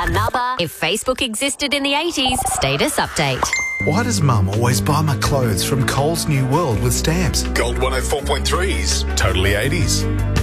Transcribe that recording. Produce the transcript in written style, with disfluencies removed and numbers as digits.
Another If Facebook Existed in the 80s status update. Why does Mum always buy my clothes from Coles New World with stamps? Gold 104.3's Totally 80s.